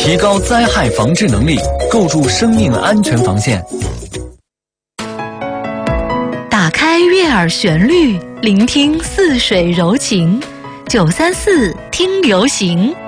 提高灾害防治能力，构筑生命安全防线。 打开悦耳旋律，聆听似水柔情。934听流行。